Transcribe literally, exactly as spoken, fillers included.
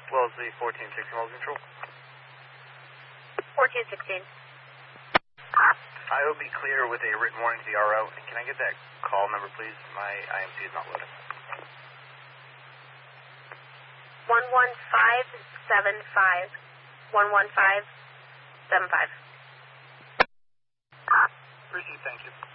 Wellesley, fourteen sixteen, Wellesley Control. fourteen sixteen. I will be clear with a written warning to the R O. And can I get that call number, please? My I M C is not loaded. one one five seven five. one one five seven five. Received, thank you.